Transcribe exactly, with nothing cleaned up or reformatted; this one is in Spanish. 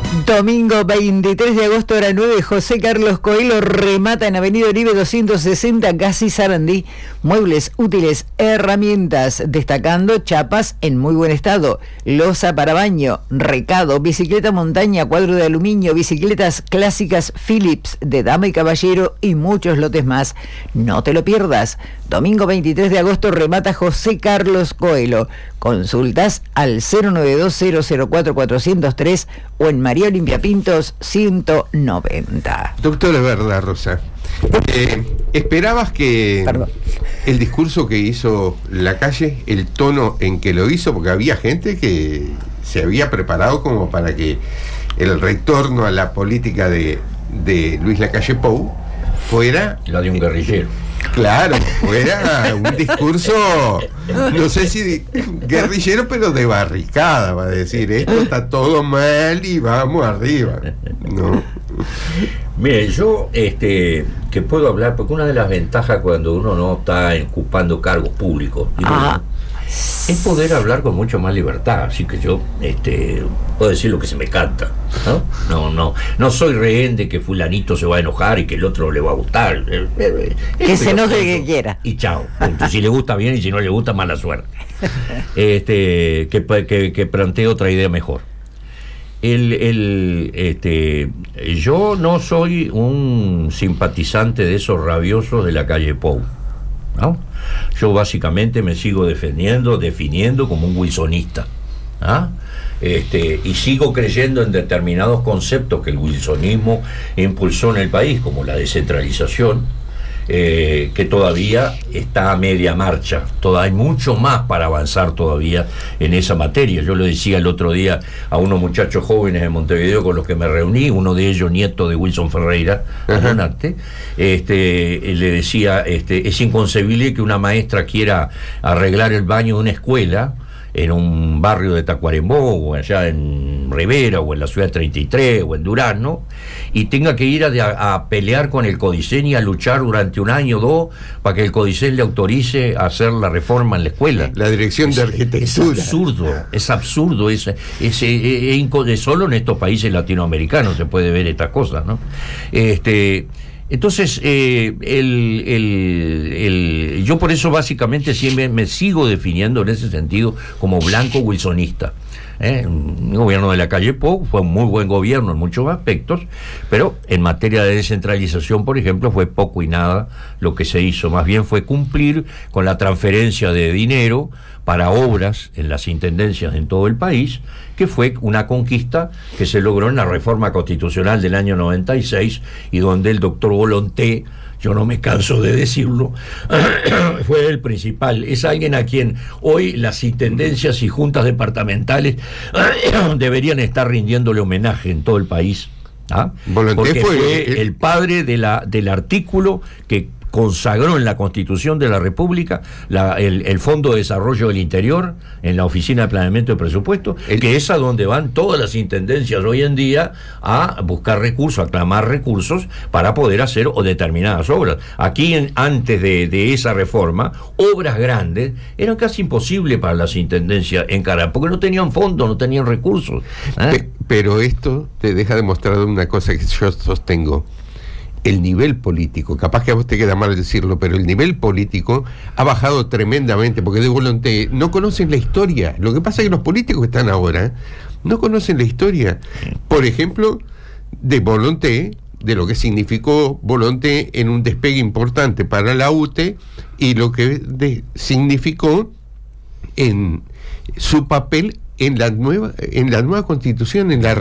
Domingo veintitrés de agosto, hora nueve, José Carlos Coelho remata en Avenida Oribe doscientos sesenta, casi Sarandí, muebles, útiles, herramientas, destacando chapas en muy buen estado, loza para baño, recado, bicicleta montaña, cuadro de aluminio, bicicletas clásicas Philips de dama y caballero y muchos lotes más. No te lo pierdas. Domingo veintitrés de agosto remata José Carlos Coelho. Consultas al cero nueve dos cero cero cuatro cuatro cero tres o en María Olimpia Pintos ciento noventa. Doctor, es verdad, Rosa. Eh, ¿Esperabas que Perdón. el discurso que hizo Lacalle, el tono en que lo hizo, porque había gente que se había preparado como para que el retorno a la política de, de Luis Lacalle Pou fuera la de un guerrillero? Claro, fuera un discurso, no sé si guerrillero, pero de barricada, va a decir, esto está todo mal y vamos arriba, ¿no? Mire, yo, este, que puedo hablar, porque una de las ventajas cuando uno no está ocupando cargos públicos, digo, ah. es poder hablar con mucho más libertad, así que yo, este, puedo decir lo que se me canta, ¿no? No, no, no soy rehén de que fulanito se va a enojar y que el otro le va a gustar. Que se enoje que quiera. Y chao, punto. Si le gusta bien y si no le gusta, mala suerte. Este, que, que, que plantee otra idea mejor. El, el, este, yo no soy un simpatizante de esos rabiosos de la calle Pou, ¿no? Yo básicamente me sigo defendiendo, definiendo como un wilsonista, ¿ah? Este, y sigo creyendo en determinados conceptos que el wilsonismo impulsó en el país, como la descentralización, eh, que todavía está a media marcha. Toda, hay mucho más para avanzar todavía en esa materia. Yo le decía el otro día a unos muchachos jóvenes de Montevideo con los que me reuní, uno de ellos nieto de Wilson Ferreira, Donate, este, le decía, este, es inconcebible que una maestra quiera arreglar el baño de una escuela en un barrio de Tacuarembó, o allá en Rivera, o en la ciudad treinta y tres, o en Durazno, y tenga que ir a, a pelear con el Codicen y a luchar durante un año o dos para que el Codicen le autorice a hacer la reforma en la escuela. La dirección es, de arquitectura. Es absurdo, es absurdo, es, es, es, es, es solo en estos países latinoamericanos se puede ver estas cosas, ¿no? Este... Entonces, eh, el, el, el, yo por eso básicamente siempre me sigo definiendo en ese sentido como blanco wilsonista. ¿eh? El gobierno de la calle Pou fue un muy buen gobierno en muchos aspectos, pero en materia de descentralización, por ejemplo, fue poco y nada lo que se hizo. Más bien fue cumplir con la transferencia de dinero para obras en las intendencias en todo el país, que fue una conquista que se logró en la reforma constitucional del año noventa y seis, y donde el doctor Volonté, yo no me canso de decirlo, fue el principal. Es alguien a quien hoy las intendencias y juntas departamentales deberían estar rindiéndole homenaje en todo el país. ¿ah? Porque fue, fue el padre de la, del artículo que consagró en la Constitución de la República la, el, el Fondo de Desarrollo del Interior en la Oficina de Planeamiento de Presupuesto, el, que es a donde van todas las intendencias hoy en día a buscar recursos, a clamar recursos para poder hacer o determinadas obras. Aquí, en, antes de, de esa reforma, obras grandes eran casi imposibles para las intendencias encarar, porque no tenían fondos, no tenían recursos. ¿eh? Pe- pero esto te deja demostrado una cosa que yo sostengo. El nivel político, capaz que a vos te queda mal decirlo, pero el nivel político ha bajado tremendamente, porque de Volonté no conocen la historia. Lo que pasa es que los políticos que están ahora no conocen la historia. Por ejemplo, de Volonté, de lo que significó Volonté en un despegue importante para la U T E y lo que de, significó en su papel en la nueva, en la nueva Constitución, en la